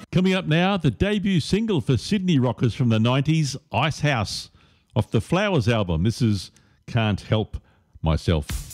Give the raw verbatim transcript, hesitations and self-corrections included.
Coming up now, the debut single for Sydney rockers from the nineties, Ice House, off the Flowers album. This is Can't Help Myself.